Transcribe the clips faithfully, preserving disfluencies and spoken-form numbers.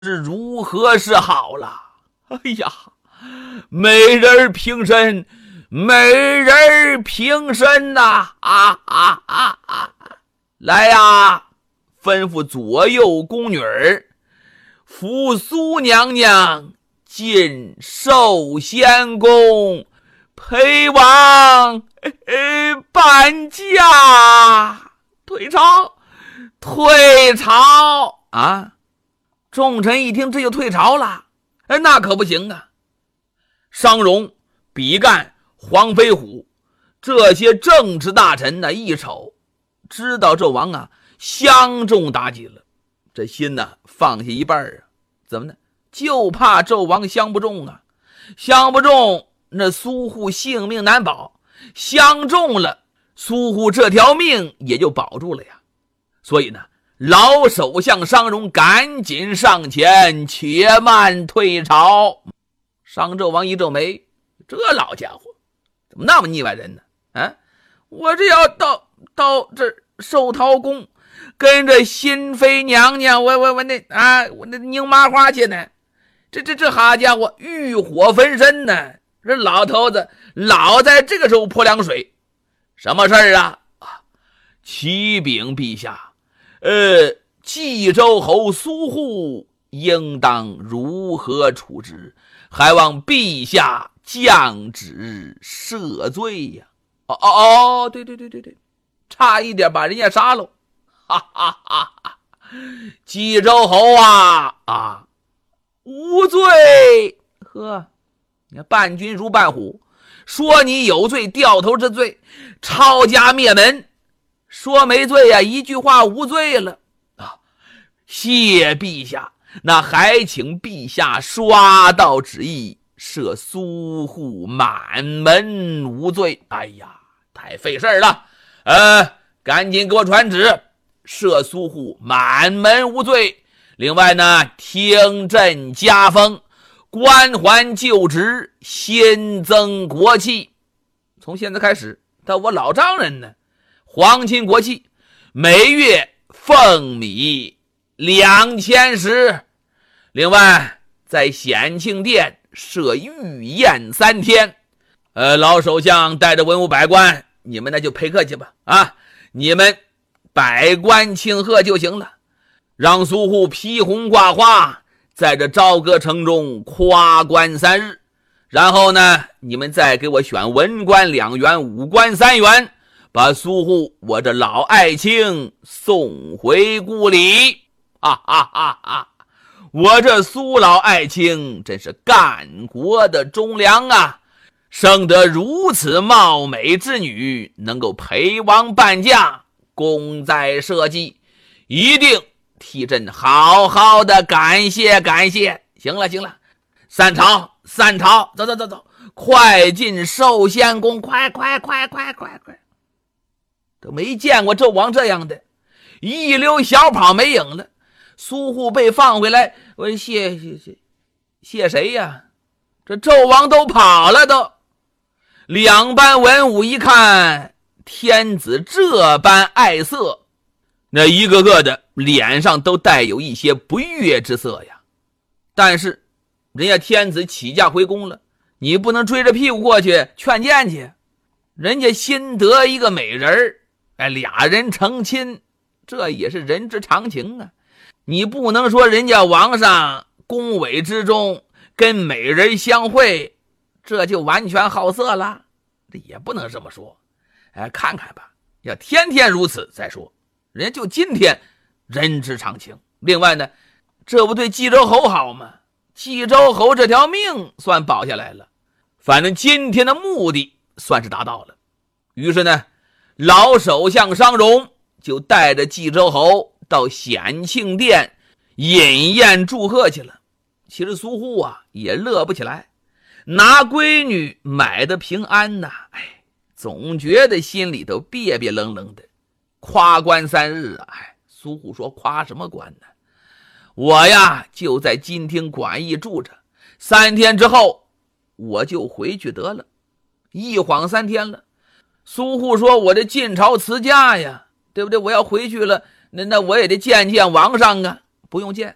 是如何是好了？哎呀，美人平身，美人平身呐！啊啊啊啊！来呀，吩咐左右宫女儿扶苏娘娘进寿仙宫，陪王呃伴驾，退朝，退朝啊！众臣一听，这就退朝了，哎，那可不行啊！商容、比干、黄飞虎这些政治大臣呢，一瞅，知道纣王啊相中妲己了，这心呢放下一半啊。怎么呢？就怕纣王相不中啊，相不中那苏护性命难保，相中了苏护这条命也就保住了呀。所以呢，老首相商容赶紧上前，且慢退朝。商纣王一皱眉，这老家伙怎么那么腻歪人呢？啊，我这要到到这寿桃宫，跟着新妃娘娘，我我我那啊，我那拧麻花去呢。这这这好家伙，欲火焚身呢！这老头子老在这个时候泼凉水，什么事儿啊？啊，启禀陛下，呃，冀州侯苏护应当如何处置？还望陛下降旨赦罪呀！哦哦哦，对对对对对，差一点把人家杀了！哈哈哈哈！冀州侯啊啊，无罪！呵，你看伴君如伴虎，说你有罪，掉头之罪，抄家灭门；说没罪呀、啊，一句话无罪了啊！谢陛下。那还请陛下刷到旨意，赦苏护满门无罪。哎呀，太费事了，呃，赶紧给我传旨，赦苏护满门无罪。另外呢，听朕加封，官还旧职，新增国戚。从现在开始到我老丈人呢，皇亲国戚，每月俸米两千石。另外在显庆殿设御宴三天，呃，老首相带着文武百官，你们那就陪客去吧啊！你们百官庆贺就行了，让苏护披红挂花，在这朝歌城中夸官三日，然后呢，你们再给我选文官两员，武官三员，把苏护我这老爱卿送回故里。哈哈哈哈！我这苏老爱卿真是干国的忠良啊，生得如此貌美之女，能够陪王伴驾，功在社稷，一定替朕好好的感谢感谢。行了行了，散朝散朝，走走走走，快进寿仙宫，快快快快快快！都没见过纣王这样的，一溜小跑没影了。苏护被放回来，我谢谢谢谢谁呀？这纣王都跑了都。两班文武一看天子这般爱色，那一个个的脸上都带有一些不悦之色呀。但是人家天子起驾回宫了，你不能追着屁股过去劝谏去。人家新得一个美人，哎，俩人成亲，这也是人之常情啊。你不能说人家王上宫闱之中跟美人相会，这就完全好色了，这也不能这么说。哎，看看吧，要天天如此再说，人家就今天人之常情。另外呢，这不对冀州侯好吗？冀州侯这条命算保下来了，反正今天的目的算是达到了。于是呢，老首相商容就带着冀州侯到显庆殿饮宴祝贺去了。其实苏护啊也乐不起来，拿闺女买的平安呐，哎，总觉得心里头别别愣愣的。夸官三日啊，哎，苏护说夸什么官呢？我呀就在金庭馆驿住着，三天之后我就回去得了。一晃三天了，苏护说我这进朝辞驾呀，对不对？我要回去了，那那我也得见见王上啊。不用见，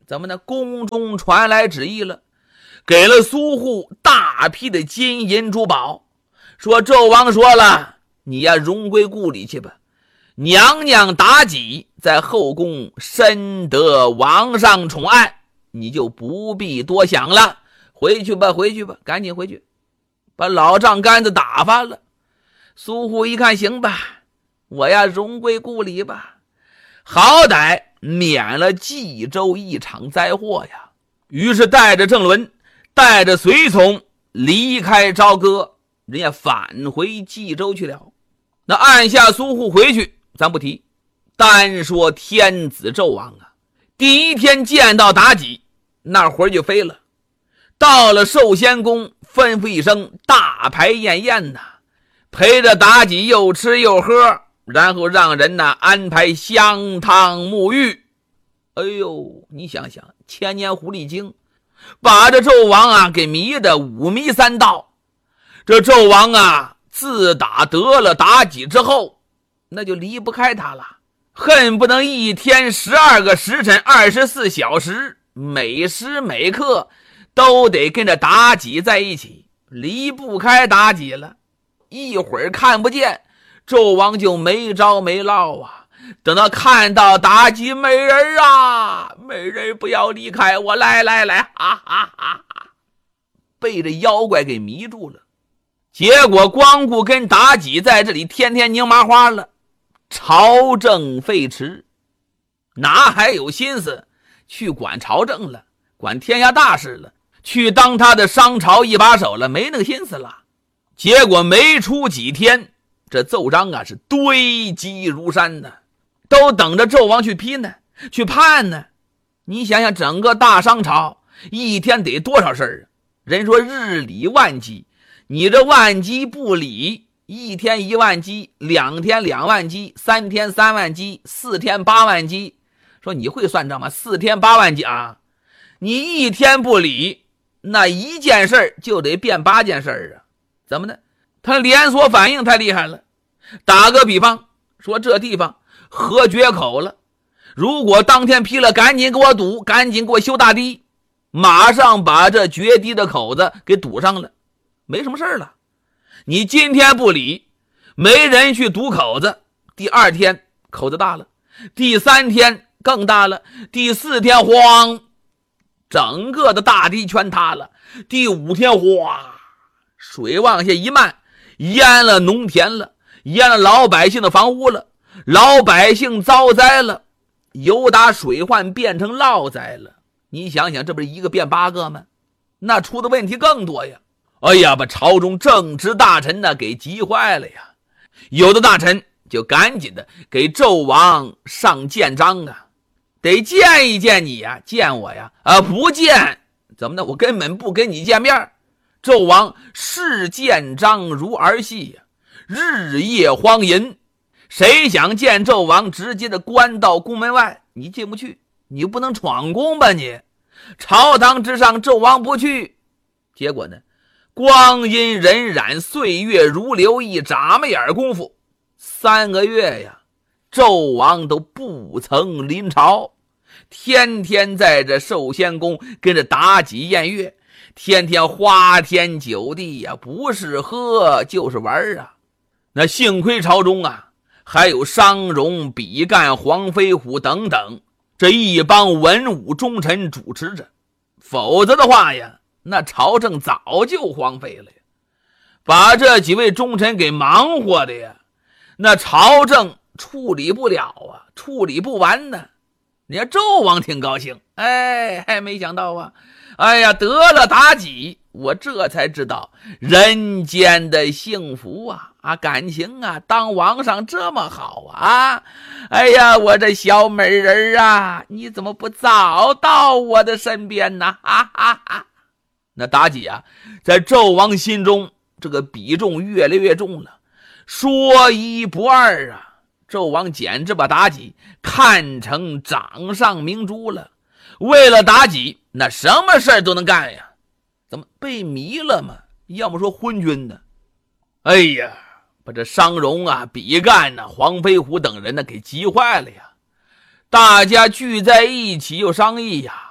怎么呢？宫中传来旨意了，给了苏护大批的金银珠宝，说纣王说了，你呀荣归故里去吧，娘娘妲己在后宫深得王上宠爱，你就不必多想了，回去吧回去吧，赶紧回去，把老丈杆子打发了。苏护一看，行吧，我呀荣归故里吧，好歹免了冀州一场灾祸呀。于是带着郑伦，带着随从离开朝歌，人家返回冀州去了。那按下苏护回去咱不提，单说天子纣王啊，第一天见到妲己，那会儿就飞了，到了寿仙宫，吩咐一声大排宴宴呐，陪着妲己又吃又喝，然后让人呢安排香汤沐浴。哎呦，你想想，千年狐狸精把这纣王啊给迷得五迷三道。这纣王啊自打得了妲己之后，那就离不开他了，恨不能一天十二个时辰二十四小时每时每刻都得跟着妲己在一起，离不开妲己了。一会儿看不见，纣王就没着没落啊。等到看到妲己，美人啊，美人不要离开我，来来来，哈哈哈哈，被这妖怪给迷住了。结果光顾跟妲己在这里天天拧麻花了，朝政废弛，哪还有心思去管朝政了，管天下大事了，去当他的商朝一把手了，没那个心思了。结果没出几天，这奏章啊是堆积如山的，都等着纣王去批呢，去判呢。你想想，整个大商朝一天得多少事儿啊？人说日理万机，你这万机不理，一天一万机，两天两万机，三天三万机，四天八万机。说你会算账吗？四天八万机啊！你一天不理，那一件事儿就得变八件事儿啊！怎么呢？他连锁反应太厉害了。打个比方说，这地方河决口了，如果当天批了，赶紧给我堵，赶紧给我修大堤，马上把这决堤的口子给堵上了，没什么事儿了。你今天不理，没人去堵口子，第二天口子大了，第三天更大了，第四天慌，整个的大堤全塌了，第五天哗，水往下一漫，淹了农田了，淹了老百姓的房屋了，老百姓遭灾了，由打水患变成涝灾了。你想想，这不是一个变八个吗？那出的问题更多呀！哎呀，把朝中正直大臣呢给急坏了呀！有的大臣就赶紧的给纣王上谏章啊，得见一见你呀，见我呀，啊不见，怎么呢？我根本不跟你见面。纣王视谏章如儿戏呀，日夜荒淫。谁想见纣王，直接的关到宫门外，你进不去，你不能闯宫吧你？朝堂之上，纣王不去，结果呢，光阴荏苒，岁月如流，一眨巴眼功夫，三个月呀，纣王都不曾临朝，天天在这寿仙宫跟着妲己宴乐，天天花天酒地呀，不是喝就是玩啊。那幸亏朝中啊还有商容、比干、黄飞虎等等这一帮文武忠臣主持着，否则的话呀，那朝政早就荒废了呀，把这几位忠臣给忙活的呀，那朝政处理不了啊，处理不完呢。人家纣王挺高兴，哎，还没想到啊，哎呀，得了妲己，我这才知道人间的幸福啊啊，感情啊，当皇上这么好啊！哎呀，我这小美人啊，你怎么不早到我的身边呢？哈哈哈！那妲己啊，在纣王心中这个比重越来越重了，说一不二啊！纣王简直把妲己看成掌上明珠了，为了妲己，那什么事儿都能干呀！怎么被迷了吗？要么说昏君呢？哎呀，把这商容啊、比干啊、黄飞虎等人呢给急坏了呀！大家聚在一起又商议呀，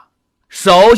首